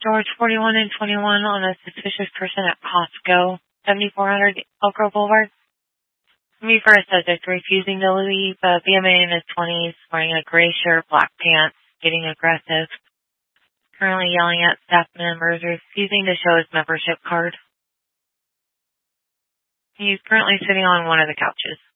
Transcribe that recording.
George 41 and 21 on a suspicious person at Costco, 7400 Elk Grove Boulevard. Me for a subject refusing to leave, BMA in his 20s, wearing a gray shirt, black pants, getting aggressive, currently yelling at staff members, refusing to show his membership card. He's currently sitting on one of the couches.